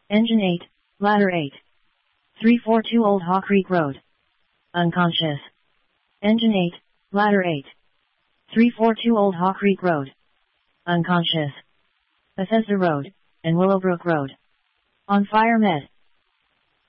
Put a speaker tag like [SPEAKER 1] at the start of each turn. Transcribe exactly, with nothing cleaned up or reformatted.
[SPEAKER 1] Engine eight, Ladder eight. three forty-two Old Haw Creek Road. Unconscious. Engine eight, Ladder eight. three forty-two Old Haw Creek Road. Unconscious. Bethesda Road, and Willowbrook Road. On fire med.